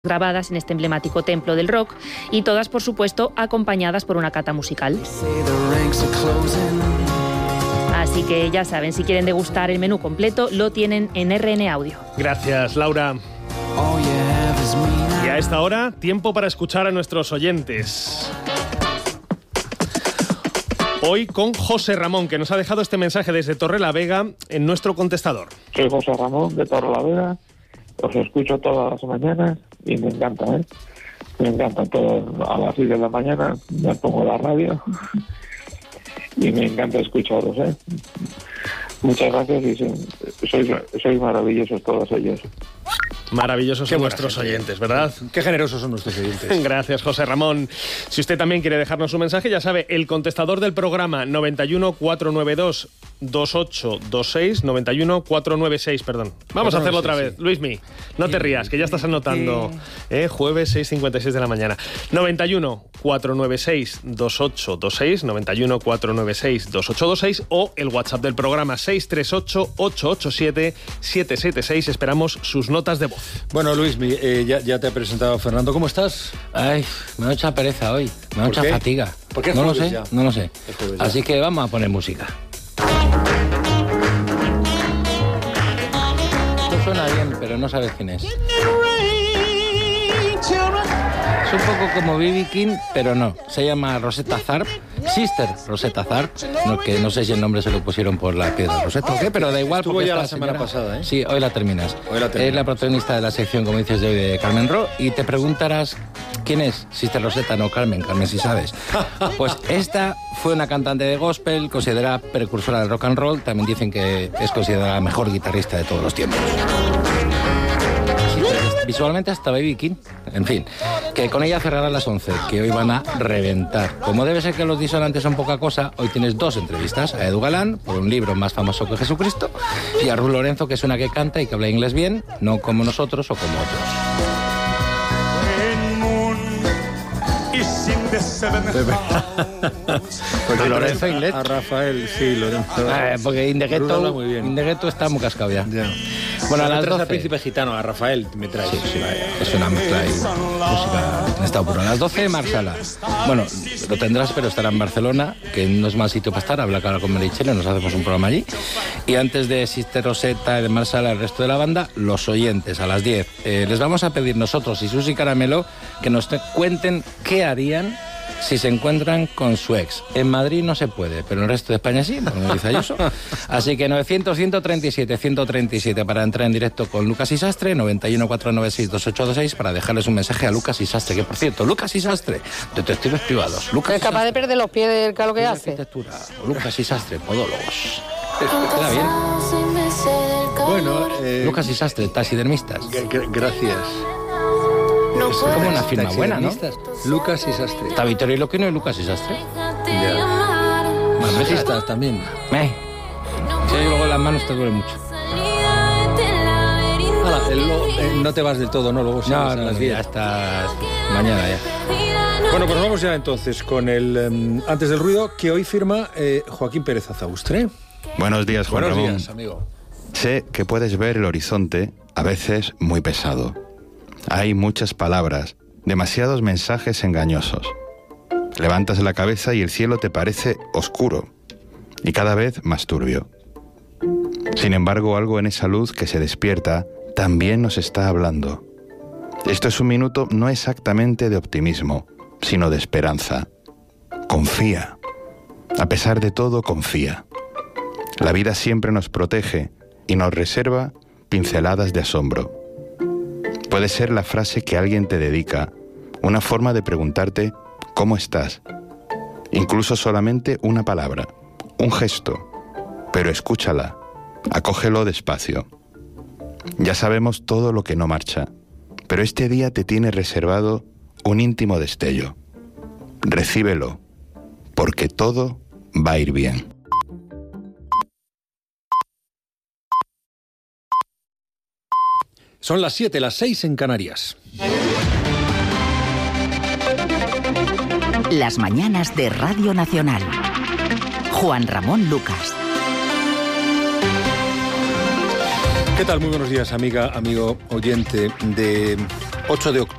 grabadas en este emblemático templo del rock y todas, por supuesto, acompañadas por una cata musical. Así que ya saben, si quieren degustar el menú completo, lo tienen en RN Audio. Gracias, Laura. Y a esta hora, tiempo para escuchar a nuestros oyentes. Hoy con José Ramón, que nos ha dejado este mensaje desde Torrelavega en nuestro contestador. Soy José Ramón de Torrelavega, os escucho todas las mañanas y me encanta, ¿eh? Me encanta todo. A las 6 de la mañana me pongo la radio y me encanta escucharos, ¿eh? Muchas gracias y sois maravillosos todos ellos. Maravillosos son nuestros oyentes, ¿verdad? Qué generosos son nuestros oyentes. Gracias, José Ramón. Si usted también quiere dejarnos un mensaje, ya sabe, el contestador del programa 91 492 2826, 91 496, perdón. Vamos a hacerlo otra vez. Sí. Luismi, no te rías, que ya estás anotando. Jueves 6:56 de la mañana. 91 496 2826, 91 496 2826 o el WhatsApp del programa 638 887 776. Esperamos sus notas de voz. Bueno, Luismi, ya te ha presentado Fernando. ¿Cómo estás? Ay, me da mucha pereza hoy, me da mucha fatiga. ¿Por qué? No lo sé. Así que vamos a poner música. Esto suena bien, pero no sabes quién es. Es un poco como B.B. King, pero no. Se llama Rosetta Tharpe, Sister Rosetta Tharpe, que no sé si el nombre se lo pusieron por la piedra Rosetta o qué, pero da igual. Estuvo ya la semana pasada, ¿eh? Sí, hoy la terminas. Es la protagonista de la sección, como dices, de hoy de Carmen Ro, y te preguntarás quién es Sister Rosetta, no Carmen sí sabes. Pues esta fue una cantante de gospel, considerada precursora del rock and roll, también dicen que es considerada la mejor guitarrista de todos los tiempos. Visualmente hasta Baby King. En fin, que con ella cerrarán las 11, que hoy van a reventar. Como debe ser que los disonantes son poca cosa, hoy tienes dos entrevistas. A Edu Galán, por un libro más famoso que Jesucristo, y a Ruth Lorenzo, que es una que canta y que habla inglés bien, no como nosotros o como otros. Porque Lorenzo inglés. A Rafael, sí, Lorenzo. Porque Indegueto está muy cascado ya. Bueno, a las 12. Al príncipe gitano, a Rafael me trae. Sí, es una mezcla de música en estado puro. A las 12, Marsala. Bueno, lo tendrás, pero estará en Barcelona, que no es mal sitio para estar. Habla cara con Meritxell, nos hacemos un programa allí. Y antes de Sister Rosetta y de Marsala, el resto de la banda, los oyentes, a las 10. Les vamos a pedir nosotros y Susi Caramelo que nos cuenten qué harían si se encuentran con su ex. En Madrid no se puede, pero en el resto de España sí, como dice Ayuso. Así que 900-137-137 para entrar en directo con Lucas y Sastre, 91-496-2826 para dejarles un mensaje a Lucas y Sastre, que por cierto, Lucas y Sastre, detectives privados. Lucas es capaz de perder los pies del lo que hace. Arquitectura, Lucas y Sastre, podólogos. ¿Queda bien? Bueno, Lucas y Sastre, taxidermistas. Gracias. Es como una firma buena, ¿no? Lucas y Sastre. Está Vittorio Loquino y Lucas y Sastre. Manojistas también. Si yo luego las manos te duelen mucho. No te vas del todo, ¿no? Luego a las 10. Hasta mañana ya. Bueno, pues vamos ya entonces con el Antes del Ruido, que hoy firma Joaquín Pérez Azaustre. Buenos días, Juan Ramón. Buenos días, amigo. Sé que puedes ver el horizonte, a veces muy pesado. Hay muchas palabras, demasiados mensajes engañosos. Levantas la cabeza y el cielo te parece oscuro y cada vez más turbio. Sin embargo, algo en esa luz que se despierta también nos está hablando. Esto es un minuto no exactamente de optimismo, sino de esperanza. Confía. A pesar de todo, confía. La vida siempre nos protege y nos reserva pinceladas de asombro. Puede ser la frase que alguien te dedica, una forma de preguntarte ¿cómo estás? Incluso solamente una palabra, un gesto, pero escúchala, acógelo despacio. Ya sabemos todo lo que no marcha, pero este día te tiene reservado un íntimo destello. Recíbelo, porque todo va a ir bien. Son las 7, las 6 en Canarias. Las mañanas de Radio Nacional. Juan Ramón Lucas. ¿Qué tal? Muy buenos días, amiga, amigo oyente de 8 de octubre.